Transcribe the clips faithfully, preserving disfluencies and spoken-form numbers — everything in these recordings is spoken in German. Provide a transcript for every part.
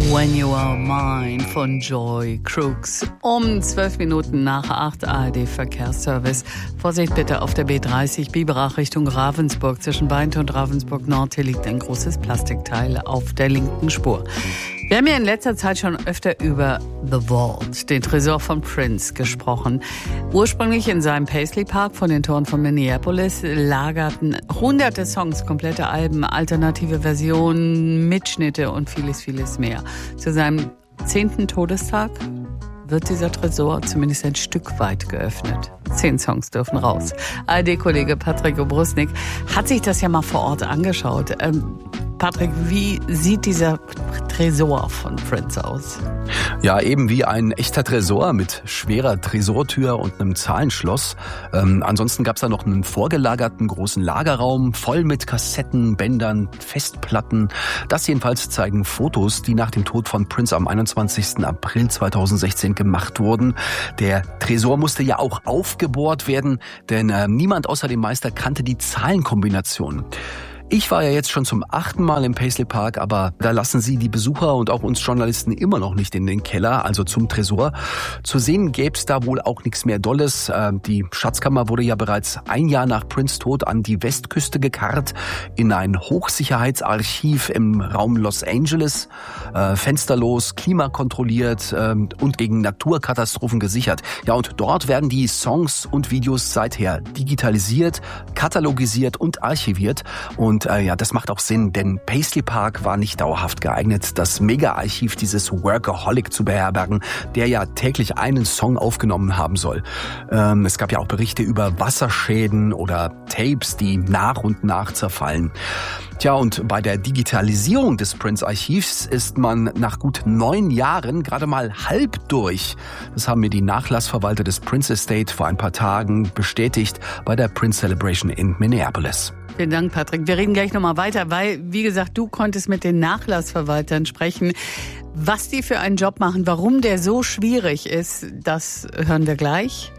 When You Are Mine von Joy Crooks. Um zwölf Minuten nach acht, A R D-Verkehrsservice. Vorsicht bitte auf der B dreißig, Biberach Richtung Ravensburg. Zwischen Beint und Ravensburg Nord, hier liegt ein großes Plastikteil auf der linken Spur. Wir haben ja in letzter Zeit schon öfter über The Vault, den Tresor von Prince, gesprochen. Ursprünglich in seinem Paisley Park vor den Toren von Minneapolis lagerten hunderte Songs, komplette Alben, alternative Versionen, Mitschnitte und vieles, vieles mehr. Zu seinem zehnten Todestag wird dieser Tresor zumindest ein Stück weit geöffnet. Zehn Songs dürfen raus. A R D-Kollege Patrick Obrusnik hat sich das ja mal vor Ort angeschaut. Ähm, Patrick, wie sieht dieser Tresor von Prince aus? Ja, eben wie ein echter Tresor mit schwerer Tresortür und einem Zahlenschloss. Ähm, ansonsten gab's da noch einen vorgelagerten großen Lagerraum, voll mit Kassetten, Bändern, Festplatten. Das jedenfalls zeigen Fotos, die nach dem Tod von Prince am einundzwanzigsten April zweitausendsechzehn gemacht wurden. Der Tresor musste ja auch aufgebohrt werden, denn äh, niemand außer dem Meister kannte die Zahlenkombination. Ich war ja jetzt schon zum achten Mal im Paisley Park, aber da lassen sie die Besucher und auch uns Journalisten immer noch nicht in den Keller, also zum Tresor. Zu sehen gäb's da wohl auch nichts mehr Dolles. Die Schatzkammer wurde ja bereits ein Jahr nach Prince' Tod an die Westküste gekarrt, in ein Hochsicherheitsarchiv im Raum Los Angeles, fensterlos, klimakontrolliert und gegen Naturkatastrophen gesichert. Ja, und dort werden die Songs und Videos seither digitalisiert, katalogisiert und archiviert. Und Und äh, ja, das macht auch Sinn, denn Paisley Park war nicht dauerhaft geeignet, das Mega-Archiv dieses Workaholic zu beherbergen, der ja täglich einen Song aufgenommen haben soll. Ähm, es gab ja auch Berichte über Wasserschäden oder Tapes, die nach und nach zerfallen. Tja, und bei der Digitalisierung des Prince-Archivs ist man nach gut neun Jahren gerade mal halb durch. Das haben mir die Nachlassverwalter des Prince Estate vor ein paar Tagen bestätigt bei der Prince Celebration in Minneapolis. Vielen Dank, Patrick. Wir reden gleich nochmal weiter, weil, wie gesagt, du konntest mit den Nachlassverwaltern sprechen. Was die für einen Job machen, warum der so schwierig ist, das hören wir gleich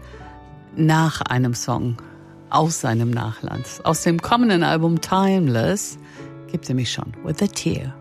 nach einem Song aus seinem Nachlass. Aus dem kommenden Album Timeless gibt es nämlich schon With a Tear.